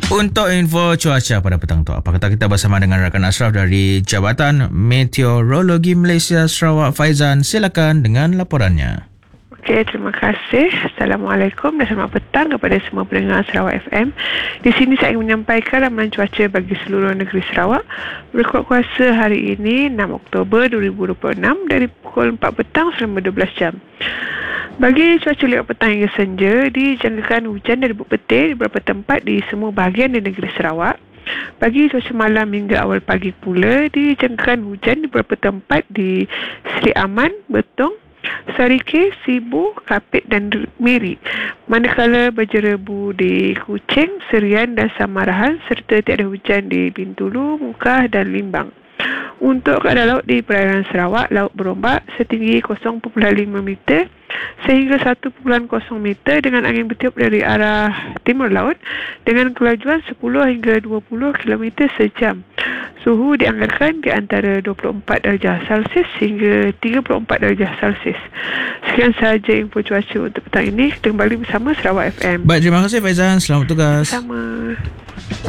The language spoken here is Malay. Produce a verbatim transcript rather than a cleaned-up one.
Untuk info cuaca pada petang tu, apa kata kita bersama dengan rakan Ashraf dari Jabatan Meteorologi Malaysia Sarawak. Faizan, silakan dengan laporannya. Okey, terima kasih. Assalamualaikum dan selamat petang kepada semua pendengar Sarawak F M. Di sini saya ingin menyampaikan ramalan cuaca bagi seluruh negeri Sarawak berkuat kuasa hari ini enam Oktober dua ribu dua puluh enam dari pukul empat petang selama dua belas jam. Bagi cuaca lewat petang hingga senja, dijangkakan hujan dari bukit petir di beberapa tempat di semua bahagian di negeri Sarawak. Bagi cuaca malam hingga awal pagi pula, dijangkakan hujan di beberapa tempat di Seri Aman, Betong, Sarike, Sibu, Kapit dan Miri. Manakala berjerebu di Kuching, Serian dan Samarahan serta tiada hujan di Bintulu, Mukah dan Limbang. Untuk keadaan laut di perairan Sarawak, laut berombak setinggi kosong perpuluhan lima meter sehingga satu perpuluhan kosong meter dengan angin bertiup dari arah timur laut dengan kelajuan sepuluh hingga dua puluh kilometer sejam. Suhu dianggarkan di antara dua puluh empat darjah Celsius hingga tiga puluh empat darjah Celsius. Sekian sahaja info cuaca untuk petang ini. Kita kembali bersama Sarawak F M. Baik, terima kasih Faizan. Selamat tugas. Sama.